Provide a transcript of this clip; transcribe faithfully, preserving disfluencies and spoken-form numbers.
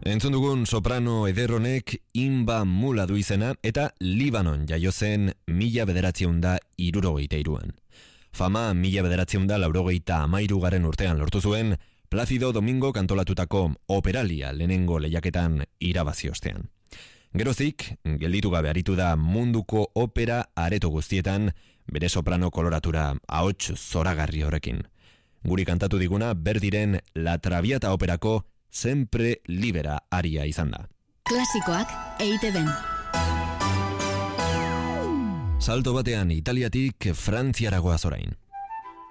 Entzun dugun soprano ederronek Inba Mula du izena eta Libanon jaio zen mila bederatziehun da hirurogeita hiruan. Fama mila bederatziehun da laurogeita hamairugaren urtean lortu zuen Placido Domingo kantolatutako Operalia lehenengo lehiaketan irabazi ostean. Gerozik, gelditu gabe aritu da munduko opera areto guztietan bere soprano koloratura ahots zoragarri horrekin. Guri kantatu diguna Verdiren La Traviata operako Sempre Libera aria izan da. Klasikoak E I Te Ben. Salto batean Italiatik Frantziara goaz orain.